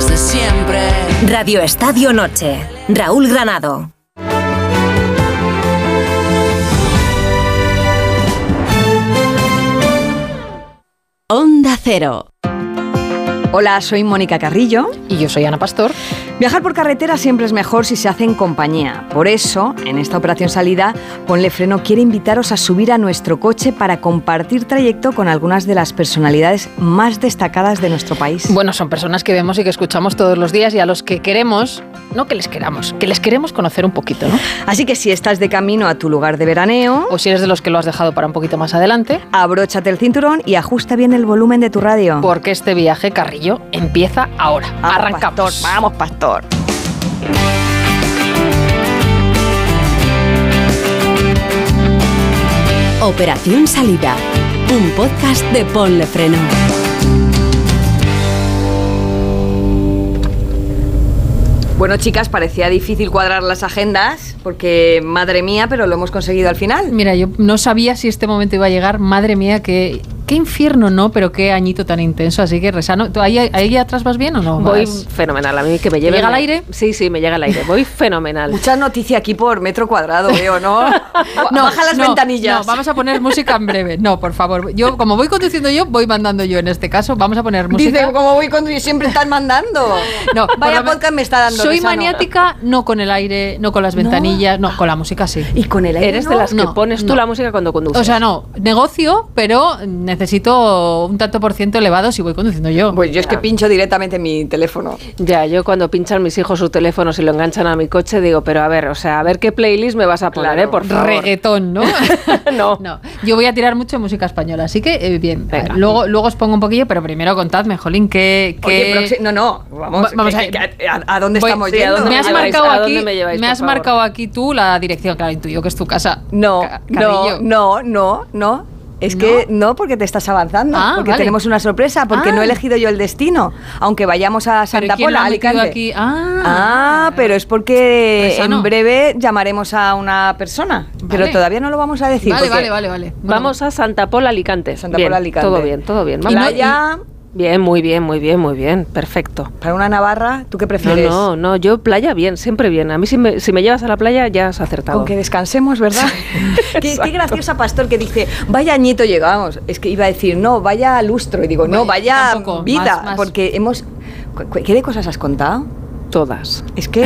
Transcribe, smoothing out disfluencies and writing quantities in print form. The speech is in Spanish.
desde siempre. Radio Estadio Noche. Raúl Granado. Onda Cero. Hola, soy Mónica Carrillo. Y yo soy Ana Pastor. Viajar por carretera siempre es mejor si se hace en compañía. Por eso, en esta operación salida, Ponle Freno quiere invitaros a subir a nuestro coche para compartir trayecto con algunas de las personalidades más destacadas de nuestro país. Bueno, son personas que vemos y que escuchamos todos los días y a los que queremos, no que les queramos, que les queremos conocer un poquito, ¿no? Así que si estás de camino a tu lugar de veraneo, o si eres de los que lo has dejado para un poquito más adelante, abróchate el cinturón y ajusta bien el volumen de tu radio. Porque este viaje, Carrillo, empieza ahora. Arrancamos. Pastor, vamos, Pastor. Operación Salida, un podcast de Ponle Freno. Bueno, chicas, parecía difícil cuadrar las agendas porque, madre mía, pero lo hemos conseguido al final. Mira, yo no sabía si este momento iba a llegar. Madre mía, qué infierno, ¿no? Pero qué añito tan intenso. Así que, Resano, ¿tú ahí atrás vas bien o no? Voy fenomenal. A mí que me lleve... ¿Te llega al aire? Sí, me llega al aire. Voy fenomenal. Mucha noticia aquí por metro cuadrado, veo, ¿no? Baja las ventanillas. No, vamos a poner música en breve. No, por favor. Yo, como voy conduciendo yo, voy mandando yo en este caso. Vamos a poner música. Dice, como voy conduciendo, siempre están mandando. No, vaya podcast me está dando. Soy Resano. maniática, no con el aire, no con las ventanillas, no, con la música sí. ¿Y con el aire? Eres de las que pones tú la música cuando conduces. O sea, no, negocio, pero necesito un tanto por ciento elevado si voy conduciendo yo. Pues yo es que pincho directamente mi teléfono. Ya, yo cuando pinchan mis hijos su teléfono y lo enganchan a mi coche, digo, pero a ver qué playlist me vas a poner, claro, por favor. Reggaetón, ¿no? No. Yo voy a tirar mucho música española, así que bien. Venga. Luego os pongo un poquillo, pero primero contadme, jolín, que... Oye, vamos a dónde estamos yendo. Me has ¿A marcado dónde aquí, me lleváis, me por has favor? marcado aquí tú la dirección, claro, intuyo que es tu casa. No. Carrillo. Es que no, porque te estás avanzando, porque vale. tenemos una sorpresa, porque no he elegido yo el destino, aunque vayamos a Santa Pola, Alicante. Aquí? Pero es porque Resano. en breve llamaremos a una persona, pero todavía no lo vamos a decir. Vale. Bueno, Bueno, vamos a Santa Pola, Alicante. Santa Pola, Alicante. Todo bien. Y playa, Bien, muy bien, perfecto. para una Navarra, ¿tú qué prefieres? No, yo playa bien, siempre bien. A mí si me llevas a la playa ya has acertado. Con que descansemos, ¿verdad? qué graciosa, Pastor, que dice, vaya añito llegamos. Es que iba a decir, no, vaya lustro. Y digo, no, vaya tampoco, vida. más. Porque ¿qué de cosas has contado? Todas. Es que